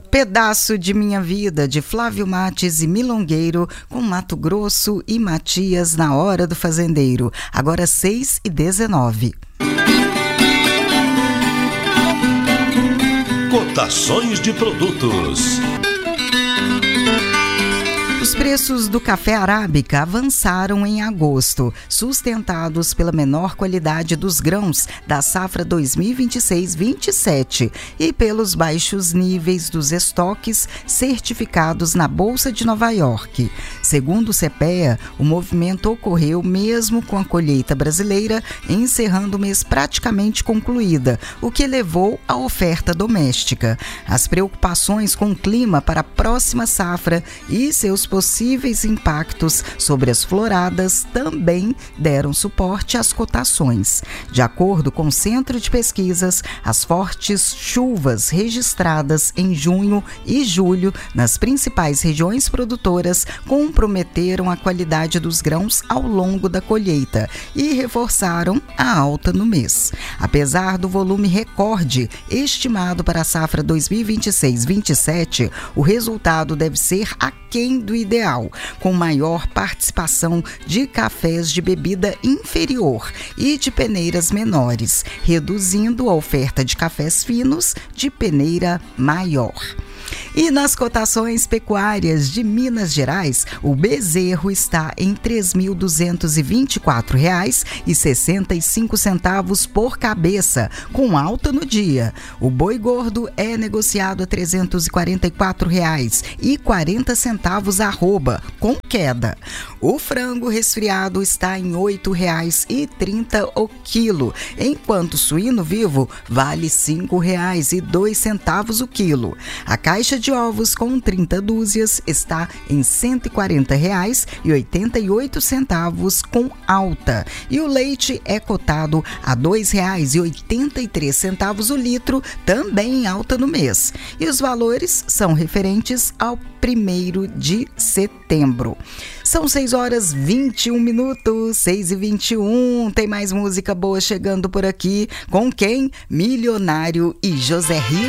Pedaço de Minha Vida, de Flávio Mates e Milongueiro, com Mato Grosso e Matias na Hora do Fazendeiro. Agora 6h19. Cotações de produtos. Os preços do café arábica avançaram em agosto, sustentados pela menor qualidade dos grãos da safra 2026-27 e pelos baixos níveis dos estoques certificados na Bolsa de Nova York. Segundo o CPEA, o movimento ocorreu mesmo com a colheita brasileira encerrando o mês praticamente concluída, o que elevou a oferta doméstica. As preocupações com o clima para a próxima safra e seus possíveis impactos sobre as floradas também deram suporte às cotações. De acordo com o Centro de Pesquisas, as fortes chuvas registradas em junho e julho nas principais regiões produtoras comprometeram a qualidade dos grãos ao longo da colheita e reforçaram a alta no mês. Apesar do volume recorde estimado para a safra 2026-27, o resultado deve ser aquém do ideal, com maior participação de cafés de bebida inferior e de peneiras menores, reduzindo a oferta de cafés finos de peneira maior. E nas cotações pecuárias de Minas Gerais, o bezerro está em R$ 3.224,65 por cabeça, com alta no dia. O boi gordo é negociado a R$ 344,40 arroba, com queda. O frango resfriado está em R$ 8,30 o quilo, enquanto o suíno vivo vale R$ 5,02 o quilo. A caixa de ovos com 30 dúzias está em R$ 140,88 com alta. E o leite é cotado a R$ 2,83 o litro, também em alta no mês. E os valores são referentes ao 1º de setembro. São 6h21, 6h21. Tem mais música boa chegando por aqui. Com quem? Milionário e José Rios.